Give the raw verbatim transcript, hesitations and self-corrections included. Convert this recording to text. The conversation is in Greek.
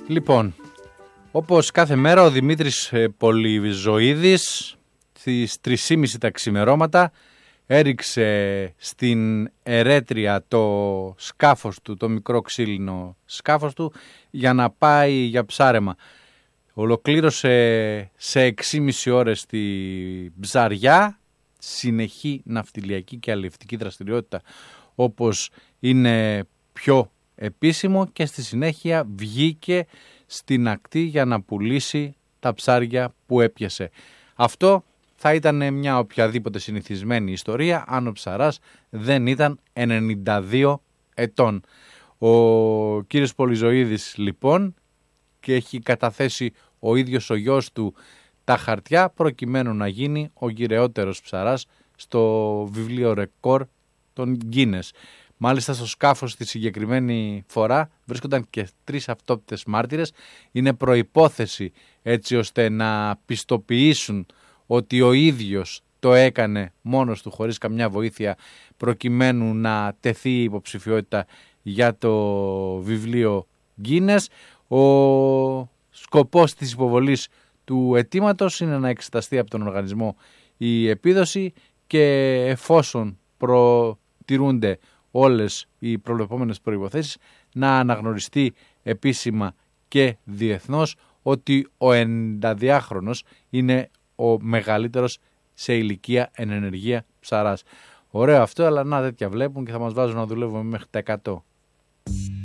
Λοιπόν, όπως κάθε μέρα ο Δημήτρης Πολυζωίδης στις τρεις και μισή τα ξημερώματα έριξε στην Ερέτρια το σκάφος του, το μικρό ξύλινο σκάφος του, για να πάει για ψάρεμα. Ολοκλήρωσε σε έξι και μισή ώρες τη ψαριά, συνεχή ναυτιλιακή και αλλιευτική δραστηριότητα όπως είναι πιο επίσημο, και στη συνέχεια βγήκε στην ακτή για να πουλήσει τα ψάρια που έπιασε. Αυτό θα ήταν μια οποιαδήποτε συνηθισμένη ιστορία αν ο ψαράς δεν ήταν ενενήντα δύο ετών. Ο κύριος Πολυζωίδης λοιπόν, και έχει καταθέσει ο ίδιος ο γιος του τα χαρτιά προκειμένου να γίνει ο γυρεότερος ψαράς στο βιβλίο ρεκόρ των Guinness. Μάλιστα στο σκάφος τη συγκεκριμένη φορά βρίσκονταν και τρεις αυτόπτες μάρτυρες. Είναι προϋπόθεση έτσι ώστε να πιστοποιήσουν ότι ο ίδιος το έκανε μόνος του χωρίς καμιά βοήθεια, προκειμένου να τεθεί η υποψηφιότητα για το βιβλίο Guinness. Ο σκοπός της υποβολής του αιτήματος είναι να εξεταστεί από τον οργανισμό η επίδοση, και εφόσον προτηρούνται όλες οι προβλεπόμενες προϋποθέσεις, να αναγνωριστεί επίσημα και διεθνώς ότι ο ενενηνταδυάχρονος είναι ο μεγαλύτερος σε ηλικία εν ενεργεία ψαράς. Ωραίο αυτό, αλλά να τέτοια βλέπουν και θα μας βάζουν να δουλεύουμε μέχρι τα εκατό.